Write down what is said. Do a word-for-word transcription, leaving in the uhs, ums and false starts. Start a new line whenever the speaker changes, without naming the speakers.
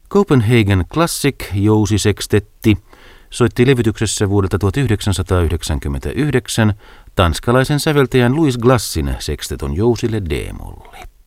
Copenhagen Classic jousisekstetti soitti levytyksessä vuodelta tuhatyhdeksänsataayhdeksänkymmentäyhdeksän tanskalaisen säveltäjän Louis Glassin seksteton jousille D-molli.